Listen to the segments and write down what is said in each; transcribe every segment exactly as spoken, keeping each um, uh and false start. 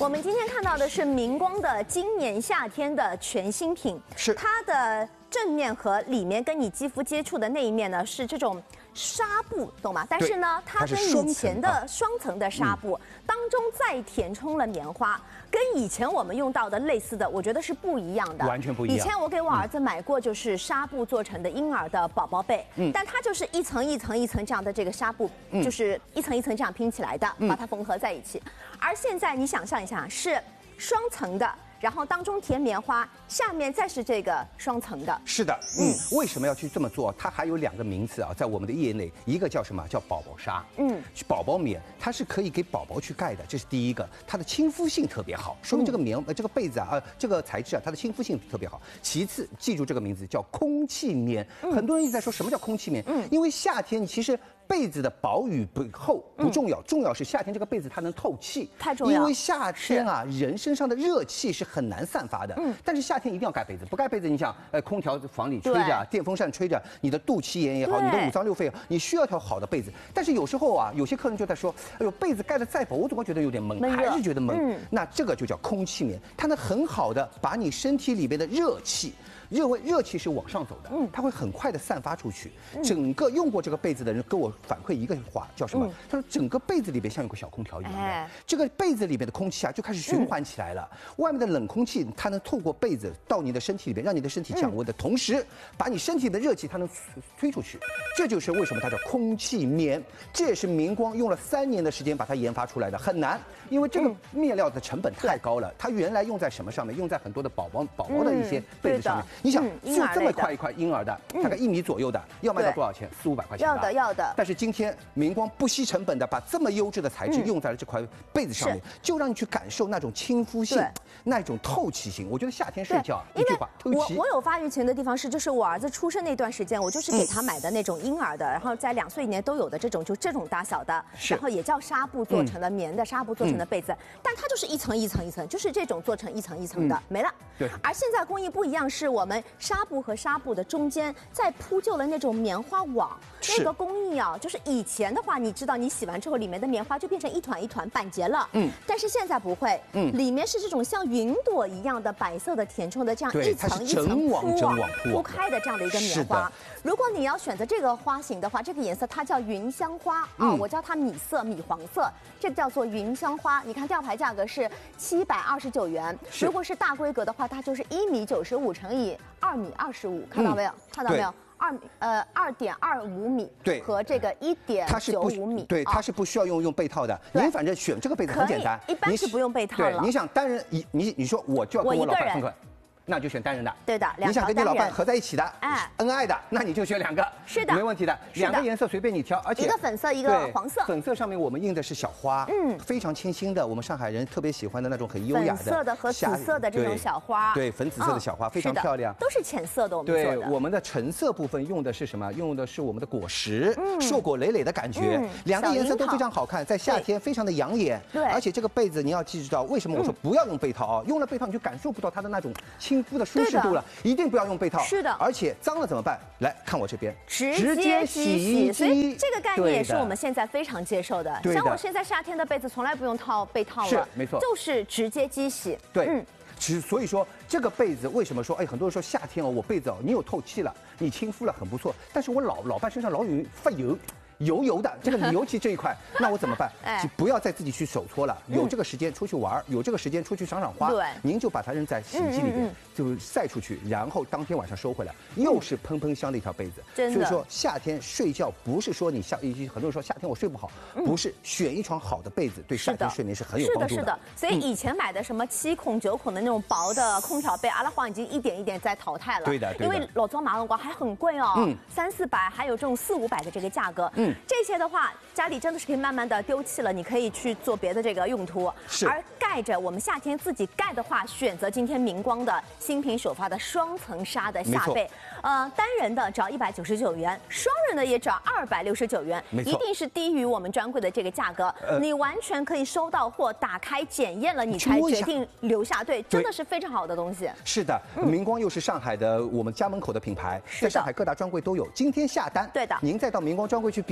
我们今天看到的是明光的今年夏天的全新品， 是它的正面和里面跟你肌肤接触的那一面呢是这种纱布，懂吗？但是呢，它跟以前的双层的纱布、啊嗯、当中再填充了棉花，跟以前我们用到的类似的，我觉得是不一样的， 完全不一样。 以前我给我儿子买过，就是纱布做成的婴儿的宝宝被，嗯，但它就是一层一层一层这样的这个纱布，嗯、就是一层一层这样拼起来的，嗯、把它缝合在一起。而现在你想象一下，是双层的。然后当中填棉花，下面再是这个双层的。 是的，嗯，为什么要去这么做？它还有两个名词啊，在我们的业内，一个叫什么？叫宝宝纱，嗯，宝宝棉，它是可以给宝宝去盖的，这是第一个，它的亲肤性特别好，说明这个棉呃这个被子啊，呃这个材质啊，它的亲肤性特别好。其次，记住这个名字叫空气棉，很多人一直在说什么叫空气棉，嗯，因为夏天其实。被子的薄与不厚不重要，嗯、重要是夏天这个被子它能透气， 太重要。 因为夏天啊，人身上的热气是很难散发的。嗯，但是夏天一定要盖被子，不盖被子，你想，呃，空调房里吹着，电风扇吹着，你的肚脐眼也好，你的五脏六腑也好，你需要一条好的被子。但是有时候啊，有些客人就在说，哎呦，被子盖得再薄，我总会觉得有点闷，闷还是觉得闷。嗯，那这个就叫空气棉，它能很好的把你身体里边的热气。热温热气是往上走的，嗯，它会很快的散发出去。嗯、整个用过这个被子的人跟我反馈一个话，叫什么？嗯、他说整个被子里边像有个小空调一样的，哎、这个被子里边的空气啊就开始循环起来了。嗯、外面的冷空气它能透过被子到你的身体里边，让你的身体降温的同时，把你身体的热气它能吹出去。这就是为什么它叫空气棉。这也是明光用了三年的时间把它研发出来的，很难，因为这个面料的成本太高了。嗯、它原来用在什么上面？用在很多的宝宝宝宝的一些被子上面。嗯你想做这么块一块婴儿的，大概一米左右的，要卖到多少钱？四五百块钱。 要的，要的。 但是今天明光不惜成本的把这么优质的材质用在了这块被子上面，就让你去感受那种亲肤性，那种透气性。我觉得夏天睡觉一句话，透气。 我我有发育情的地方是，就是我儿子出生那段时间，我就是给他买的那种婴儿的，然后在两岁以内都有的这种，就这种大小的，然后也叫纱布做成的棉的纱布做成的被子，但它就是一层一层一层，就是这种做成一层一层的没了。 对。 而现在工艺不一样，是我们纱布和纱布的中间再铺就了那种棉花网，那个工艺啊，就是以前的话，你知道你洗完之后里面的棉花就变成一团一团板结了，嗯，但是现在不会，嗯，里面是这种像云朵一样的白色的填充的这样一层一层铺网铺开的这样的一个棉花。如果你要选择这个花型的话，这个颜色它叫云香花啊、嗯哦，我叫它米色米黄色，这个叫做云香花。你看吊牌价格是七百二十九元，如果是大规格的话，它就是一米九十五乘以二米二十五，看到没有？嗯、看到没有？二呃二点二五米， 对， 和这个一点九五米， 对，它是不需要用用被套的。您反正选这个被子很简单， 一般是不用被套了。 对，你想单人，你你你说我就要跟我老板分开。那就选单人的， 对的， 你想跟你老伴合在一起的，哎，恩爱的，那你就选两个， 是的， 没问题的，两个颜色随便你挑，而且一个粉色，一个黄色， 粉色上面我们印的是小花，嗯，非常清新的，我们上海人特别喜欢的那种很优雅的， 粉色的和紫色的这种小花， 对，粉紫色的小花非常漂亮， 都是浅色的，我们做的。 对，我们的橙色部分用的是什么？用的是我们的果实，硕果累累的感觉，两个颜色都非常好看，在夏天非常的养眼，对，而且这个被子你要记住，为什么我说不要用被套啊？用了被套你就感受不到它的那种亲肤的舒适度。一定不要用被套， 是的， 而且脏了怎么办？来看我这边， 直接洗洗。所以这个概念也是我们现在非常接受的。像我现在夏天的被子从来不用套被套了， 是没错， 就是直接机洗。 对，嗯，其实所以说这个被子为什么说，哎，很多人说夏天哦，我被子哦，你有透气了，你亲肤了，很不错，但是我老老伴身上老有发油。油油的这个尤其这一块，那我怎么办？哎，不要再自己去手搓了。有这个时间出去玩，有这个时间出去赏赏花，对，您就把它扔在洗衣机里边，就晒出去，然后当天晚上收回来，又是喷喷香的一条被子。 真的。 所以说夏天睡觉不是说你夏，很多人说夏天我睡不好，不是，选一床好的被子对夏天睡眠是很有帮助的。 是的，是的。所以以前买的什么七孔九孔的那种薄的空调被，阿拉黄已经一点一点在淘汰了。 对的， 因为老装马龙光还很贵哦，嗯，三四百，还有这种四五百的这个价格，嗯，这些的话。家里真的是可以慢慢的丢弃了，你可以去做别的这个用途。 是。 而盖着我们夏天自己盖的话，选择今天明光的新品首发的双层纱的夏被，呃，单人的只要一百九十九元，双人的也只要二百六十九元，一定是低于我们专柜的这个价格。呃、你完全可以收到货，打开检验了，你才决定留下。对，真的是非常好的东西。 是的，嗯、明光又是上海的我们家门口的品牌，在上海各大专柜都有。今天下单， 对的， 您再到明光专柜去比。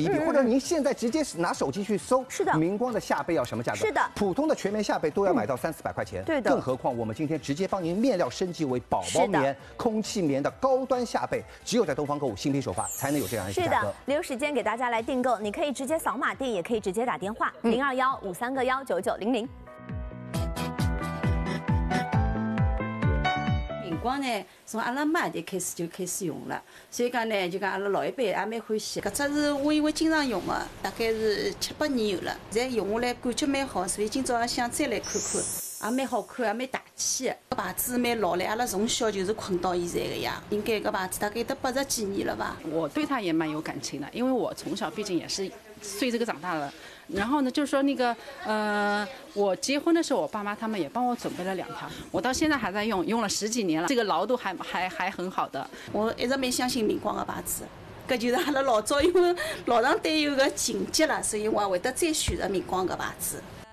一比，或者您现在直接拿手机去搜， 是的， 明光的夏被要什么价格？ 是的， 普通的全棉夏被都要买到三四百块钱， 对的。 更何况我们今天直接帮您面料升级为宝宝棉、空气棉的高端夏被，只有在东方购物新品首发才能有这样一个价格。 是的，留时间给大家来订购，你可以直接扫码订，也可以直接打电话零二幺五三个幺九九零零。 明光呢，从阿拉妈代开始就开始用了，所以讲呢，就讲阿拉老一辈也蛮欢喜。搿只是我因为经常用的，大概是七八年有了，现在用下来感觉蛮好，所以今朝也想再来看看，也蛮好看，也蛮大气的。搿牌子蛮老了，阿拉从小就是困到现在的呀，应该搿牌子大概得八十几年了吧。 我对它也蛮有感情的，因为我从小毕竟也是随这个长大了。然后呢，就是说那个，呃，我结婚的时候，我爸妈他们也帮我准备了两套，我到现在还在用，用了十几年了，这个牢度还还还很好的。 我一直蛮相信明光的牌子，搿就是阿拉老早因为老上对有个情节了，所以我也会得再选择明光搿牌子。